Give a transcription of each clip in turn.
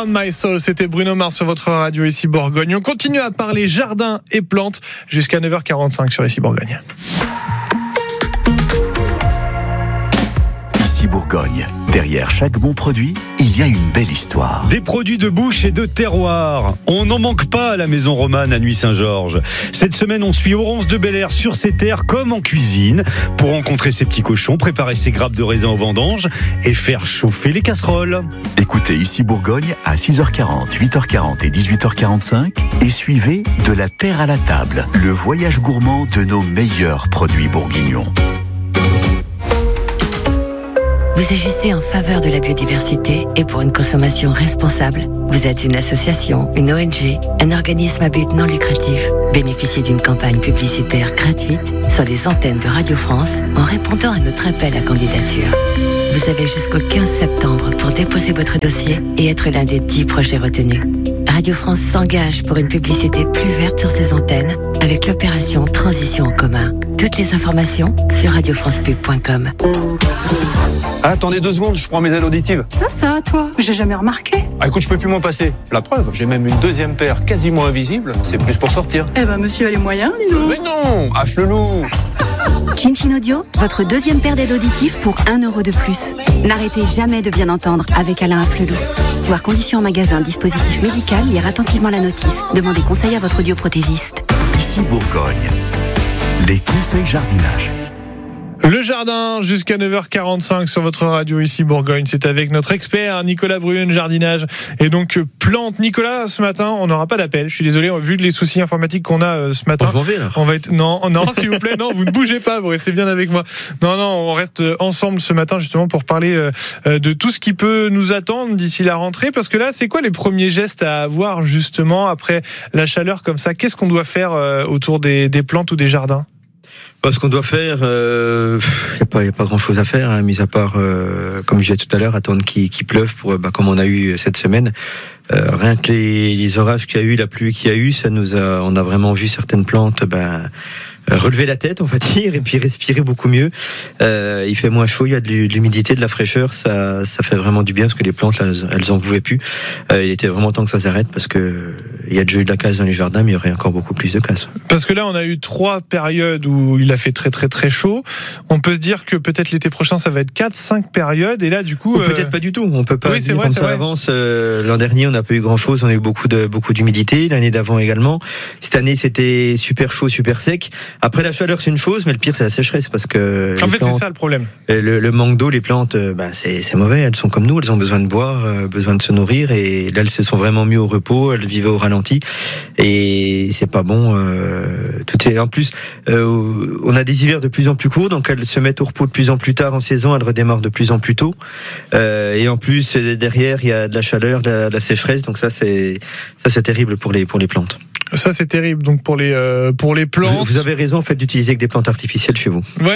Around My Soul, c'était Bruno Mars sur votre radio ici Bourgogne. On continue à parler jardin et plantes jusqu'à 9h45 sur ici Bourgogne. Ici Bourgogne, derrière chaque bon produit, il y a une belle histoire. Des produits de bouche et de terroir. On n'en manque pas à la Maison Romane à Nuit-Saint-Georges. Cette semaine, on suit Laurence de Belair sur ses terres comme en cuisine pour rencontrer ses petits cochons, préparer ses grappes de raisin aux vendanges et faire chauffer les casseroles. Écoutez Ici Bourgogne à 6h40, 8h40 et 18h45 et suivez De la terre à la table, le voyage gourmand de nos meilleurs produits bourguignons. Vous agissez en faveur de la biodiversité et pour une consommation responsable. Vous êtes une association, une ONG, un organisme à but non lucratif. Bénéficiez d'une campagne publicitaire gratuite sur les antennes de Radio France en répondant à notre appel à candidature. Vous avez jusqu'au 15 septembre pour déposer votre dossier et être l'un des 10 projets retenus. Radio France s'engage pour une publicité plus verte sur ses antennes avec l'opération Transition en commun. Toutes les informations sur radiofrancepub.com. Attendez 2 secondes, je prends mes aides auditives. Ça, toi, j'ai jamais remarqué. Ah écoute, je peux plus m'en passer. La preuve, j'ai même une deuxième paire quasiment invisible. C'est plus pour sortir. Eh ben, monsieur a les moyens, dis donc. Mais non, Afflelou. Chin Chin Audio, votre deuxième paire d'aides auditives pour 1 euro de plus. N'arrêtez jamais de bien entendre avec Alain Afflelou. Voir conditions en magasin, dispositif médical, lire attentivement la notice. Demandez conseil à votre audioprothésiste. Ici Bourgogne, les conseils jardinage. Le jardin jusqu'à 9h45 sur votre radio ici Bourgogne. C'est avec notre expert Nicolas Brune, jardinage et donc plantes. Nicolas, ce matin, on n'aura pas d'appel. Je suis désolé, vu les soucis informatiques qu'on a ce matin. Je m'en vais là. On va être non, s'il vous plaît, non, vous ne bougez pas, vous restez bien avec moi. Non, on reste ensemble ce matin justement pour parler de tout ce qui peut nous attendre d'ici la rentrée. Parce que là, c'est quoi les premiers gestes à avoir justement après la chaleur comme ça? Qu'est-ce qu'on doit faire autour des plantes ou des jardins? Ce qu'on doit faire, il n'y a pas grand-chose à faire, hein, mis à part, comme je disais tout à l'heure, attendre qu'il pleuve pour, comme on a eu cette semaine. Rien que les orages qu'il y a eu, la pluie qu'il y a eu, on a vraiment vu certaines plantes, relever la tête, on va dire, et puis respirer beaucoup mieux. Il fait moins chaud, il y a de l'humidité, de la fraîcheur, ça fait vraiment du bien parce que les plantes, là, elles en pouvaient plus. Il était vraiment temps que ça s'arrête parce que il y a déjà eu de la casse dans les jardins, mais il y aurait encore beaucoup plus de casse. Parce que là, on a eu 3 périodes où il a fait très très très chaud. On peut se dire que peut-être l'été prochain, ça va être 4-5 périodes, et là, du coup, peut-être pas du tout. On peut pas. Oui, dire comme ça avance. L'an dernier, on n'a pas eu grand-chose. On a eu beaucoup d'humidité. L'année d'avant également. Cette année, c'était super chaud, super sec. Après, la chaleur, c'est une chose, mais le pire, c'est la sécheresse, parce que en fait, c'est ça le problème. Le manque d'eau, les plantes, c'est mauvais. Elles sont comme nous, elles ont besoin de boire, besoin de se nourrir, et là, elles se sont vraiment mis au repos. Elles vivaient au ralenti, et c'est pas bon. En plus, on a des hivers de plus en plus courts, donc elles se mettent au repos de plus en plus tard en saison. Elles redémarrent de plus en plus tôt, et en plus derrière, il y a de la chaleur, de la sécheresse, donc ça c'est terrible pour les plantes. Ça, c'est terrible. Donc pour les plantes, vous avez raison en fait d'utiliser que des plantes artificielles chez vous. Ouais.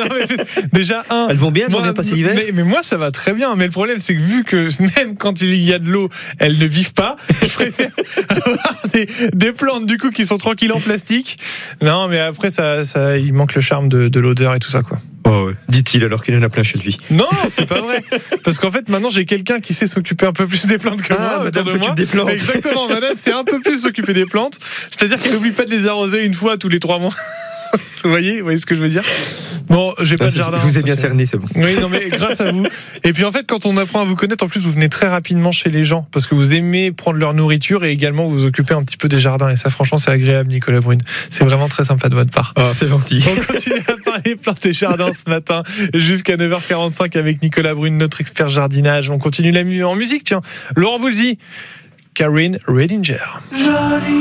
Déjà elles vont bien passer l'hiver. Mais moi, ça va très bien. Mais le problème, c'est que vu que même quand il y a de l'eau, elles ne vivent pas. Je préfère avoir des plantes du coup qui sont tranquilles en plastique. Non, mais après ça, il manque le charme de l'odeur et tout ça, quoi. Oh ouais. Dit-il alors qu'il en a plein chez lui. Non, c'est pas vrai. Parce qu'en fait, maintenant, j'ai quelqu'un qui sait s'occuper un peu plus des plantes que moi. Madame s'occupe des plantes. Exactement, madame, c'est un peu plus s'occuper des plantes. C'est-à-dire qu'elle n'oublie pas de les arroser une fois tous les 3 mois. Vous voyez ce que je veux dire? Bon, j'ai pas de jardin. Je vous ai bien cerné, c'est bon. Oui, non, mais grâce à vous. Et puis en fait, quand on apprend à vous connaître, en plus, vous venez très rapidement chez les gens parce que vous aimez prendre leur nourriture et également vous occupez un petit peu des jardins. Et ça, franchement, c'est agréable, Nicolas Brune. C'est vraiment très sympa de votre part. Ah, c'est gentil. On continue à parler plantes et jardins ce matin jusqu'à 9h45 avec Nicolas Brune, notre expert jardinage. On continue en musique, tiens. Laurent Voulzy, Karine Redinger.